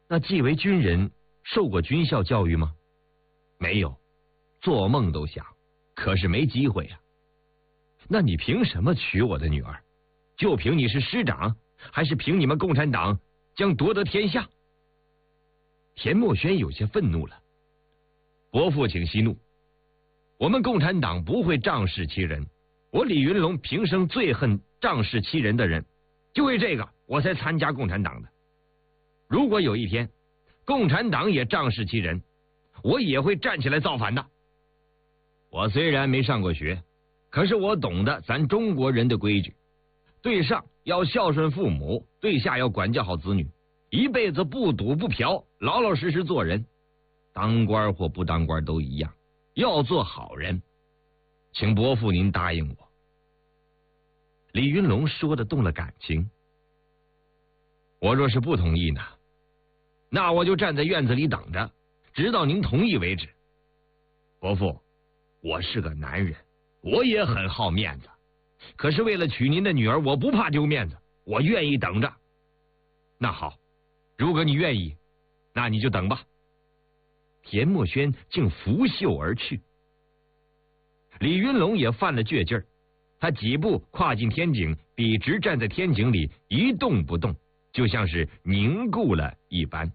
那既为军人，受过军校教育吗？没有，做梦都想，可是没机会呀。那你凭什么娶我的女儿？就凭你是师长，还是凭你们共产党将夺得天下？田默轩有些愤怒了。伯父请息怒，我们共产党不会仗势欺人。我李云龙平生最恨仗势欺人的人，就为这个我才参加共产党的。如果有一天共产党也仗势欺人，我也会站起来造反的。我虽然没上过学，可是我懂得咱中国人的规矩，对上要孝顺父母，对下要管教好子女，一辈子不赌不嫖，老老实实做人，当官或不当官都一样，要做好人。请伯父您答应我。李云龙说的动了感情。我若是不同意呢，那我就站在院子里等着，直到您同意为止。伯父，我是个男人，我也很好面子，可是为了娶您的女儿，我不怕丢面子，我愿意等着。那好，如果你愿意，那你就等吧。田默轩竟拂袖而去。李云龙也犯了倔劲儿，他几步跨进天井，笔直站在天井里一动不动，就像是凝固了一般。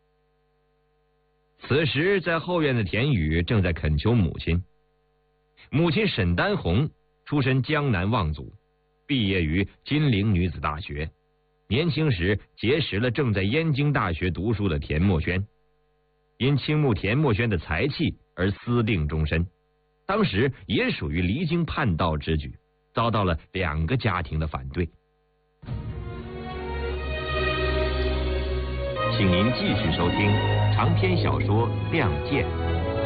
此时在后院的田宇正在恳求母亲。母亲沈丹红出身江南望族，毕业于金陵女子大学，年轻时结识了正在燕京大学读书的田默轩，因倾慕田默轩的才气而私定终身，当时也属于离经叛道之举，遭到了2个家庭的反对。请您继续收听长篇小说《亮剑》，